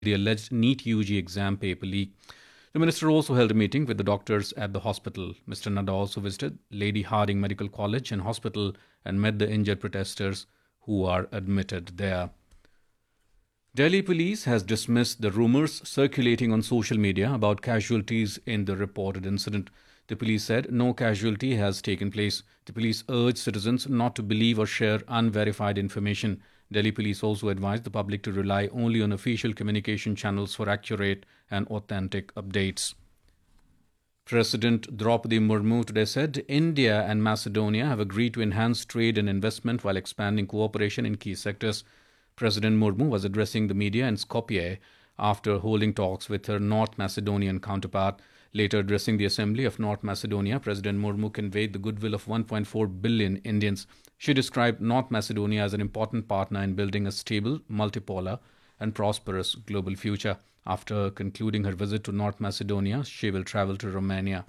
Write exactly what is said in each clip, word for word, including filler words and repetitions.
the alleged NEET U G exam paper leak. The minister also held a meeting with the doctors at the hospital. Mister Nadda also visited Lady Hardinge Medical College and Hospital and met the injured protesters who are admitted there. Delhi police has dismissed the rumors circulating on social media about casualties in the reported incident. The police said no casualty has taken place. The police urged citizens not to believe or share unverified information. Delhi police also advised the public to rely only on official communication channels for accurate and authentic updates. President Draupadi Murmu today said India and Macedonia have agreed to enhance trade and investment while expanding cooperation in key sectors. President Murmu was addressing the media in Skopje after holding talks with her North Macedonian counterpart. Later addressing the Assembly of North Macedonia, President Murmu conveyed the goodwill of one point four billion Indians. She described North Macedonia as an important partner in building a stable, multipolar and prosperous global future. After concluding her visit to North Macedonia, she will travel to Romania.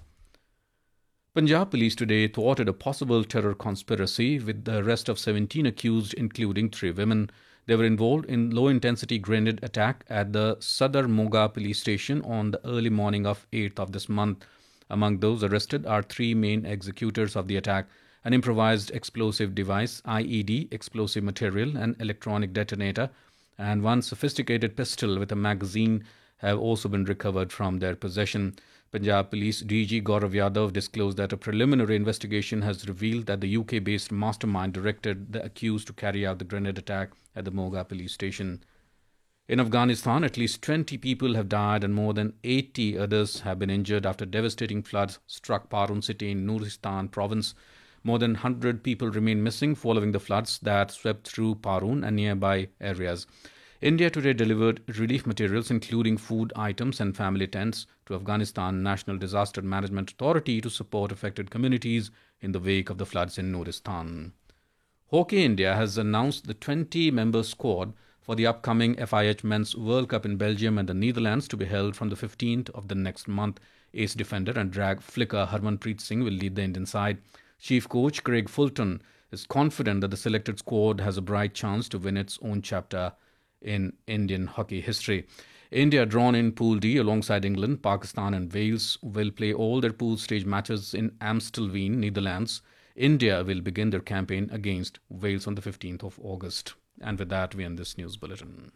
Punjab police today thwarted a possible terror conspiracy with the arrest of seventeen accused, including three women. They were involved in low-intensity grenade attack at the Sadar Moga police station on the early morning of eighth of this month. Among those arrested are three main executors of the attack: an improvised explosive device, I E D, explosive material, and electronic detonator, and one sophisticated pistol with a magazine have also been recovered from their possession. Punjab Police D G Gaurav Yadav disclosed that a preliminary investigation has revealed that the U K-based mastermind directed the accused to carry out the grenade attack at the Moga police station. In Afghanistan, at least twenty people have died and more than eighty others have been injured after devastating floods struck Parun city in Nuristan province. More than one hundred people remain missing following the floods that swept through Parun and nearby areas. India today delivered relief materials including food items and family tents to Afghanistan National Disaster Management Authority to support affected communities in the wake of the floods in Nuristan. Hockey India has announced the twenty-member squad for the upcoming F I H Men's World Cup in Belgium and the Netherlands to be held from the fifteenth of the next month. Ace defender and drag flicker Harmanpreet Singh will lead the Indian side. Chief coach Craig Fulton is confident that the selected squad has a bright chance to win its own chapter in Indian hockey history. India, drawn in Pool D alongside England, Pakistan and Wales, will play all their pool stage matches in Amstelveen, Netherlands. India will begin their campaign against Wales on the fifteenth of August. And with that, we end this news bulletin.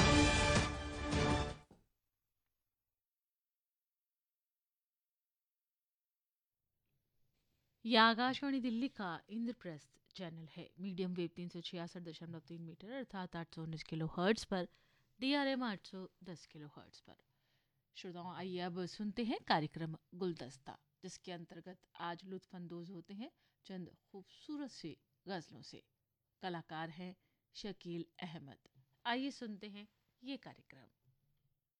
यह आकाशवाणी दिल्ली का Indraprastha channel है। Medium wave तीन सौ छियासठ दशमलव तीन metre अर्थात आठ सौ उन्नीस किलो हर्ट्स पर, डी आर एम आठ सौ दस किलो हर्ट्स पर। श्रोताओं, आइए अब सुनते हैं कार्यक्रम गुलदस्ता, जिसके अंतर्गत आज लुत्फानंदोज होते हैं चंद खूबसूरत सी गज़लों से। कलाकार हैं शकील अहमद। आइए सुनते हैं ये कार्यक्रम।